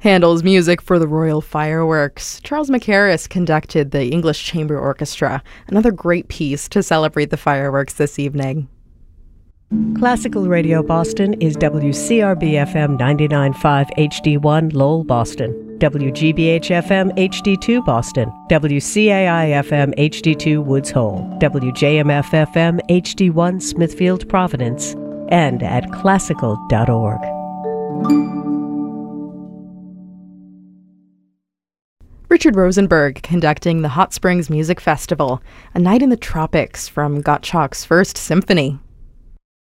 Handel's music for the Royal Fireworks. Charles Mackerras conducted the English Chamber Orchestra, another great piece to celebrate the fireworks this evening. Classical Radio Boston is WCRB-FM 99.5 HD1 Lowell, Boston, WGBH-FM HD2 Boston, WCAI-FM HD2 Woods Hole, WJMF-FM HD1 Smithfield, Providence, and at classical.org. Richard Rosenberg conducting the Hot Springs Music Festival, a night in the tropics from Gottschalk's First Symphony.